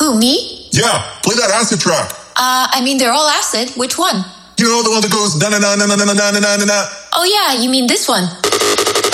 Who, me? Yeah, play that acid track. I mean, they're all acid. Which one? You know, the one that goes na na na na na na na na na na. Oh yeah, you mean this one?